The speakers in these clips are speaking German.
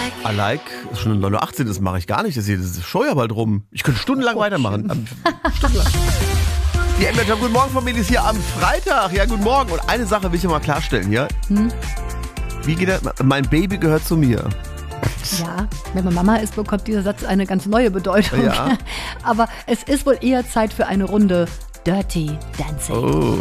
Like, schon 9:18 Uhr, das mache ich gar nicht. Das ist Show ja bald rum. Ich könnte stundenlang weitermachen. Stundenlang. Die MDR Guten Morgen Familie ist hier am Freitag. Ja, guten Morgen. Und eine Sache will ich ja mal klarstellen hier. Wie geht das? Mein Baby gehört zu mir. Ja, wenn man Mama ist, bekommt dieser Satz eine ganz neue Bedeutung. Ja. Aber es ist wohl eher Zeit für eine Runde Dirty Dancing. Oh.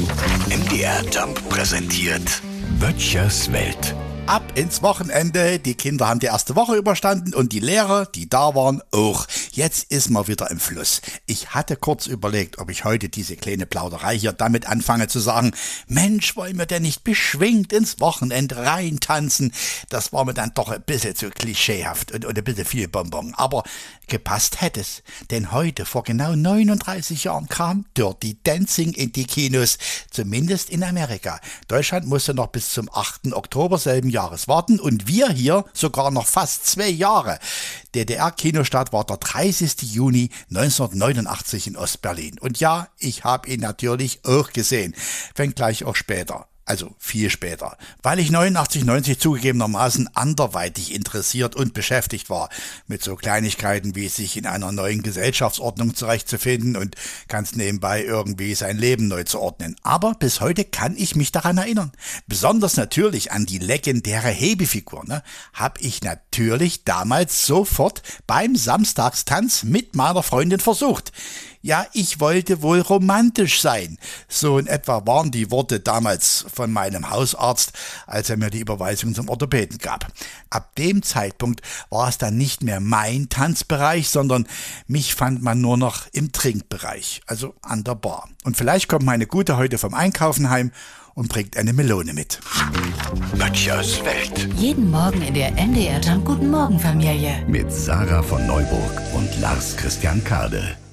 MDR Jump präsentiert Böttchers Welt. Ab ins Wochenende, die Kinder haben die erste Woche überstanden und die Lehrer, die da waren, auch. Jetzt ist man wieder im Fluss. Ich hatte kurz überlegt, ob ich heute diese kleine Plauderei hier damit anfange zu sagen, Mensch, wollen wir denn nicht beschwingt ins Wochenende reintanzen? Das war mir dann doch ein bisschen zu klischeehaft und ein bisschen viel Bonbon. Aber gepasst hätte es, denn heute, vor genau 39 Jahren, kam Dirty Dancing in die Kinos, zumindest in Amerika. Deutschland musste noch bis zum 8. Oktober selben Jahres warten und wir hier sogar noch fast 2 Jahre. DDR-Kinostart war der 30. Juni 1989 in Ostberlin. Und ja, ich habe ihn natürlich auch gesehen, wenngleich auch später. Also viel später, weil ich 89, 90 zugegebenermaßen anderweitig interessiert und beschäftigt war. Mit so Kleinigkeiten wie sich in einer neuen Gesellschaftsordnung zurechtzufinden und ganz nebenbei irgendwie sein Leben neu zu ordnen. Aber bis heute kann ich mich daran erinnern. Besonders natürlich an die legendäre Hebefigur. Habe ich natürlich damals sofort beim Samstagstanz mit meiner Freundin versucht. Ja, ich wollte wohl romantisch sein. So in etwa waren die Worte damals von meinem Hausarzt, als er mir die Überweisung zum Orthopäden gab. Ab dem Zeitpunkt war es dann nicht mehr mein Tanzbereich, sondern mich fand man nur noch im Trinkbereich, also an der Bar. Und vielleicht kommt meine Gute heute vom Einkaufen heim und bringt eine Melone mit. Böttchers Welt. Jeden Morgen in der MDR Jump Guten Morgen Familie. Mit Sarah von Neuburg und Lars Christian Kade.